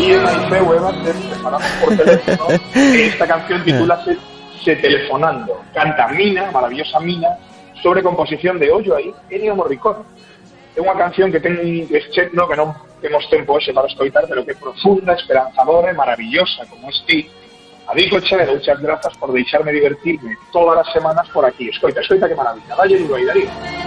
Guillem y Feu, separamos por teléfono. Esta canción titula Se telefonando. Canta Mina, maravillosa Mina, sobre composición de Ollo aí, Ennio Morricone. É unha canción que ten un excepto que non temos tempo ese para escoitar, pero que é profunda, esperanzadora e maravillosa, como este. Adícoche e muchas grazas por deixarme divertirme todas as semanas por aquí. Escoita que maravilla. Dalle duro aí, Darío.